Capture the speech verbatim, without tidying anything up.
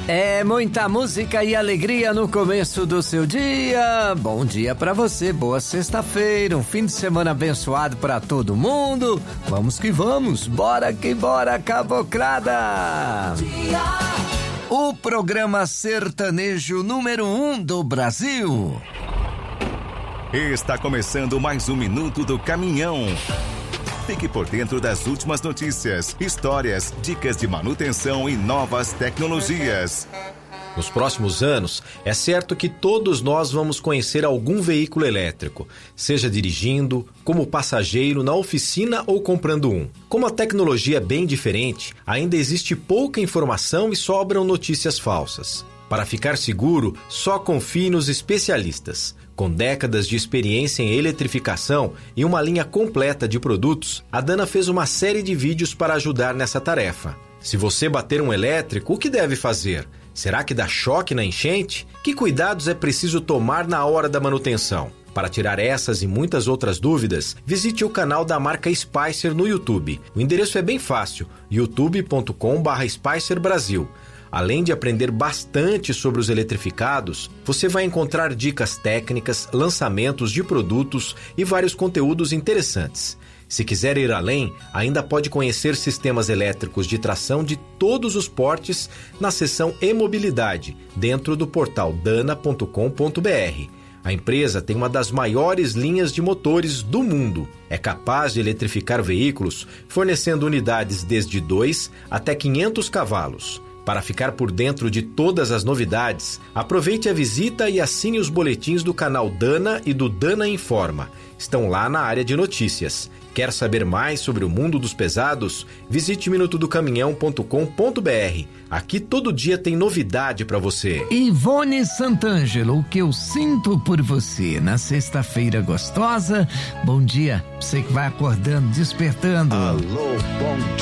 É muita música e alegria no começo do seu dia. Bom dia pra você, boa sexta-feira, um fim de semana abençoado pra todo mundo. Vamos que vamos, bora que bora, caboclada! O programa sertanejo número um do Brasil. Está começando mais um Minuto do Caminhão. Fique por dentro das últimas notícias, histórias, dicas de manutenção e novas tecnologias. Nos próximos anos, é certo que todos nós vamos conhecer algum veículo elétrico, seja dirigindo, como passageiro, na oficina ou comprando um. Como a tecnologia é bem diferente, ainda existe pouca informação e sobram notícias falsas. Para ficar seguro, só confie nos especialistas. Com décadas de experiência em eletrificação e uma linha completa de produtos, a Dana fez uma série de vídeos para ajudar nessa tarefa. Se você bater um elétrico, o que deve fazer? Será que dá choque na enchente? Que cuidados é preciso tomar na hora da manutenção? Para tirar essas e muitas outras dúvidas, visite o canal da marca Spicer no YouTube. O endereço é bem fácil, youtube ponto com barra Spicer Brasil. Além de aprender bastante sobre os eletrificados, você vai encontrar dicas técnicas, lançamentos de produtos e vários conteúdos interessantes. Se quiser ir além, ainda pode conhecer sistemas elétricos de tração de todos os portes na seção E-Mobilidade, dentro do portal dana ponto com ponto br. A empresa tem uma das maiores linhas de motores do mundo. É capaz de eletrificar veículos, fornecendo unidades desde dois até quinhentos cavalos. Para ficar por dentro de todas as novidades, aproveite a visita e assine os boletins do canal Dana e do Dana Informa. Estão lá na área de notícias. Quer saber mais sobre o mundo dos pesados? Visite minuto do caminhão ponto com ponto br. Aqui todo dia tem novidade para você. Ivone Santangelo, o que eu sinto por você na sexta-feira gostosa. Bom dia, você que vai acordando, despertando. Alô, bom